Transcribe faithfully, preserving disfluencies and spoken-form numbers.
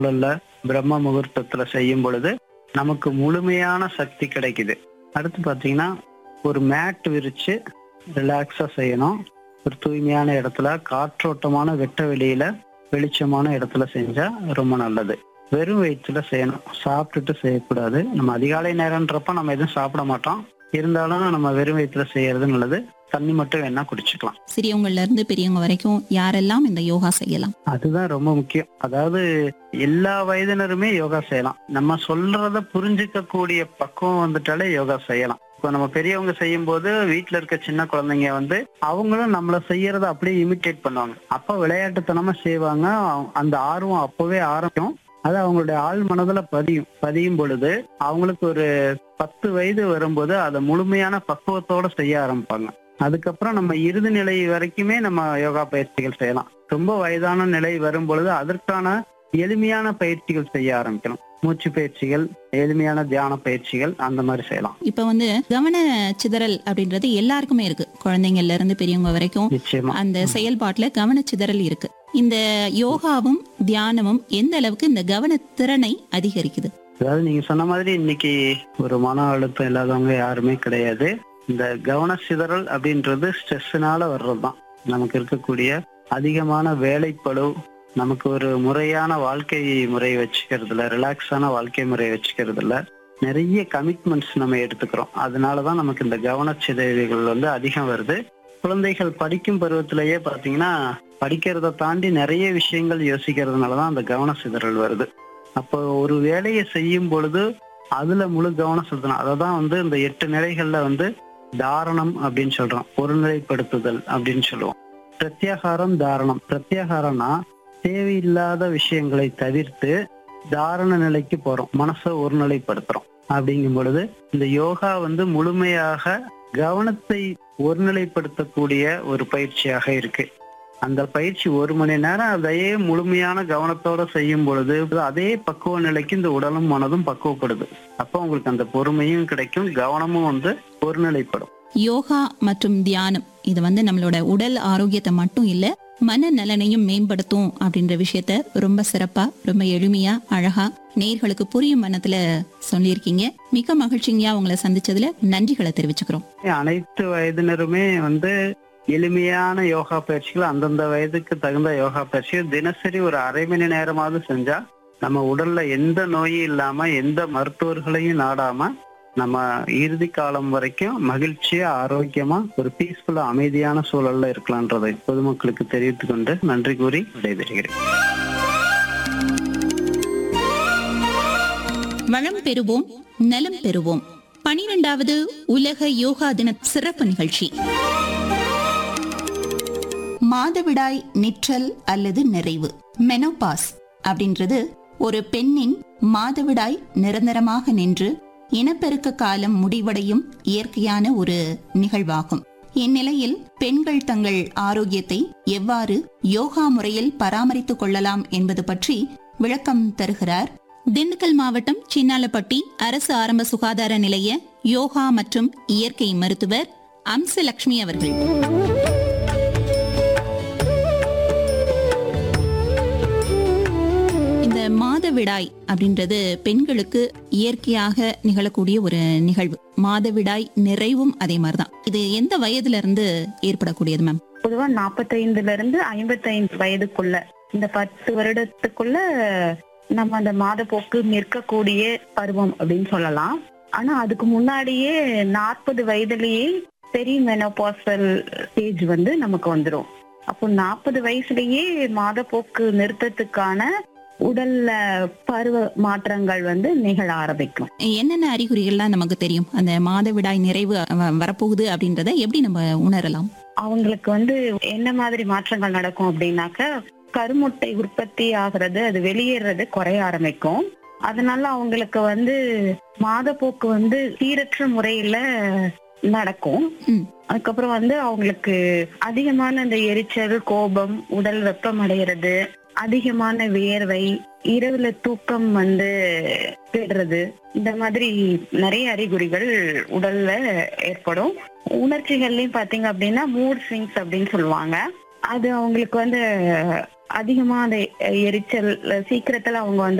உடல்ல பிரம்ம முகூர்த்தத்துல செய்யும் பொழுது நமக்கு முழுமையான சக்தி கிடைக்குது. அடுத்து பாத்தீங்கன்னா ஒரு மேட் விரிச்சு ரிலாக்ஸா செய்யணும். ஒரு தூய்மையான இடத்துல, காற்றோட்டமான வெட்ட வெளியில, வெளிச்சமான இடத்துல செஞ்சா ரொம்ப நல்லது. வெறும் வயிற்றுல செய்யணும், சாப்பிட்டுட்டு செய்யக்கூடாது. நம்ம அதிகாலை நேரம்ன்றப்ப நம்ம எதுவும் சாப்பிட மாட்டோம், இருந்தாலும் நம்ம வெறும் வயிற்றுல செய்யறது நல்லது. தண்ணி மட்டும் வேணா குடிச்சுக்கலாம். சிறியவங்கல இருந்து பெரியவங்க வரைக்கும் யாரெல்லாம் இந்த யோகா செய்யலாம்? அதுதான் ரொம்ப முக்கியம். அதாவது எல்லா வயதினருமே யோகா செய்யலாம். நம்ம சொல்றத புரிஞ்சுக்க கூடிய பக்குவம் வந்துட்டாலே யோகா செய்யலாம். இப்போ நம்ம பெரியவங்க செய்யும் போது வீட்டுல இருக்க சின்ன குழந்தைங்க வந்து அவங்களும் நம்மள செய்யறத அப்படியே இமிட்டேட் பண்ணுவாங்க. அப்ப விளையாட்டுத்தனமா செய்வாங்க. அந்த ஆர்வம் அப்பவே ஆரம்பிக்கும். அது அவங்களுடைய ஆழ் மனதுல பதியும். பதியும் பொழுது அவங்களுக்கு ஒரு பத்து வயது வரும்போது அதை முழுமையான பக்குவத்தோட செய்ய ஆரம்பிப்பாங்க. அதுக்கப்புறம் நம்ம இறுதி நிலை வரைக்குமே நம்ம யோகா பயிற்சிகள் செய்யலாம். ரொம்ப வயதான நிலை வரும் பொழுது அதற்கான எளிமையான பயிற்சிகள் செய்ய ஆரம்பிக்கணும். மூச்சு பயிற்சிகள், எளிமையான தியான பயிற்சிகள், அந்த மாதிரி செய்யலாம். இப்ப வந்து கவன சிதறல் அப்படின்றது எல்லாருக்குமே இருக்கு. குழந்தைங்கள்ல இருந்து பெரியவங்க வரைக்கும் நிச்சயமா அந்த செயல்பாட்டுல கவன சிதறல் இருக்கு. இந்த யோகாவும் தியானமும் எந்த அளவுக்கு இந்த கவன திறனை அதிகரிக்குது? அதாவது நீங்க சொன்ன மாதிரி இன்னைக்கு ஒரு மன அழுத்தம் இல்லாதவங்க யாருமே கிடையாது. இந்த கவன சிதறல் அப்படின்றது ஸ்ட்ரெஸ்னால வர்றதுதான். நமக்கு இருக்கக்கூடிய அதிகமான வேலைப்பளு, நமக்கு ஒரு முறையான வாழ்க்கை முறை வச்சுக்கிறதுல, ரிலாக்ஸான வாழ்க்கை முறை வச்சுக்கிறதுல நிறைய கமிட்மெண்ட்ஸ் நம்ம எடுத்துக்கிறோம். அதனாலதான் நமக்கு இந்த கவன சிதைவுகள் வந்து அதிகம் வருது. குழந்தைகள் படிக்கும் பருவத்திலேயே பாத்தீங்கன்னா படிக்கிறத தாண்டி நிறைய விஷயங்கள் யோசிக்கிறதுனாலதான் அந்த கவன சிதறல் வருது. அப்போ ஒரு வேலையை செய்யும் பொழுது அதுல முழு கவனம் செலுத்தணும். அததான் வந்து இந்த எட்டு நிலைகள்ல வந்து தாரணம் அப்படின்னு சொல்றோம், ஒருநிலைப்படுத்துதல் அப்படின்னு சொல்லுவோம். பிரத்யாகாரம், தாரணம். பிரத்யாகாரம்னா தேவையில்லாத விஷயங்களை தவிர்த்து தாரண நிலைக்கு போறோம், மனசை ஒருநிலைப்படுத்துறோம். அப்படிங்கும் பொழுது இந்த யோகா வந்து முழுமையாக கவனத்தை ஒருநிலைப்படுத்தக்கூடிய ஒரு பயிற்சியாக இருக்கு. அந்த பயிற்சி ஒரு மணி நேரம் அதையே முழுமையான கவனத்தோட செய்யும் பொழுது அதே பக்குவ நிலைக்கு இந்த உடலும் மனதும் பக்குவப்படுது. அப்போ உங்களுக்கு அந்த பொறுமையும் கிடைக்கும், கவனமும் வந்து ஒருநிலைப்படும். யோகா மற்றும் தியானம் இது வந்து நம்மளோட உடல் ஆரோக்கியத்தை மட்டும் இல்ல, மன நலனையும் மேம்படுத்தும் அப்படின்ற விஷயத்த ரொம்ப சிறப்பா, ரொம்ப எளிமையா, அழகா நேயர்களுக்கு புரியும் மனத்துல சொல்லியிருக்கீங்க. மிக மகிழ்ச்சிங்கயா உங்களை சந்திச்சதுல நன்றிகளை தெரிவிச்சுக்கிறோம். அனைத்து வயதினருமே வந்து எளிமையான யோகா பயிற்சிகள், அந்தந்த வயதுக்கு தகுந்த யோகா பயிற்சிகள் தினசரி ஒரு அரை மணி நேரமாவது செஞ்சா நம்ம உடல்ல எந்த நோயும் இல்லாம, எந்த மருத்துவர்களையும் நாடாம நம்ம இறுதி காலம் வரைக்கும் மகிழ்ச்சியா, ஆரோக்கியமா, ஒரு பீஸ்ஃபுல்லா, அமைதியான சூழல்ல இருக்கலாம்ன்றதை பொதுமக்களுக்கு தெரிவித்துக் கொண்டு நன்றி கூறி விடைபெறுகிறேன். வளம் பெறுவோம், நலம் பெறுவோம். பனிரெண்டாவது உலக யோகா தின சிறப்பு நிகழ்ச்சி. மாதவிடாய் நிற்றல் அல்லது நிறைவு, மெனோபாஸ் அப்படின்றது ஒரு பெண்ணின் மாதவிடாய் நிரந்தரமாக நின்று இனப்பெருக்க காலம் முடிவடையும் இயற்கையான ஒரு நிகழ்வாகும். இந்நிலையில் பெண்கள் தங்கள் ஆரோக்கியத்தை எவ்வாறு யோகா முறையில் பராமரித்துக் கொள்ளலாம் என்பது பற்றி விளக்கம் தருகிறார் திண்டுக்கல் மாவட்டம் சின்னாலப்பட்டி அரசு ஆரம்ப சுகாதார நிலைய யோகா மற்றும் இயற்கை மருத்துவர் அம்சலட்சுமி அவர்கள். இந்த மாதவிடாய் அப்படின்றது பெண்களுக்கு இயற்கையாக நிகழக்கூடிய ஒரு நிகழ்வு. மாதவிடாய் நிறைவும் அதே மாதிரிதான். இது எந்த வயதுல இருந்து ஏற்படக்கூடியது மேம்? பொதுவா நாற்பத்தைந்துல இருந்து ஐம்பத்தி ஐந்து வயதுக்குள்ள, இந்த பத்து வருடத்துக்குள்ள நம்ம அந்த மாதப்போக்கு நிற்கக்கூடிய பருவம் அப்படின்னு சொல்லலாம். ஆனா அதுக்கு முன்னாடியே நாற்பது வயதுலயே பெரிய மெனோபாசல் ஸ்டேஜ் வந்து நமக்கு வந்துடும். அப்போ நாற்பது வயசுலயே மாதப்போக்கு நிறுத்தத்துக்கான உடல்ல பருவ மாற்றங்கள் வந்து நிகழ ஆரம்பிக்கும். என்னென்ன அறிகுறிகள்லாம் நமக்கு தெரியும்? அந்த மாதவிடாய் நிறைவு வரப்போகுது அப்படின்றத எப்படி நம்ம உணரலாம்? அவங்களுக்கு வந்து என்ன மாதிரி மாற்றங்கள் நடக்கும் அப்படின்னாக்க, கருமுட்டை உற்பத்தி ஆகிறது, அது வெளியேறது குறைய ஆரம்பிக்கும். அதனால அவங்களுக்கு வந்து மாதப்போக்கு வந்து சீரற்ற முறையில நடக்கும். அதுக்கப்புறம் வந்து அவங்களுக்கு அதிகமான அந்த எரிச்சல், கோபம், உடல் வெப்பம் அடைகிறது, அதிகமான வியர்வை, இரவுல தூக்கம் வந்து கெடுறது, இந்த மாதிரி நிறைய அறிகுறிகள் உடல்ல ஏற்படும். உணர்ச்சிகள்லயும் பாத்தீங்க அப்படின்னா மூட் ஸ்விங்ஸ் அப்படின்னு சொல்லுவாங்க. அது அவங்களுக்கு வந்து அதிகமா அந்த எரிச்சல் சீக்கிரத்துல அவங்க வந்து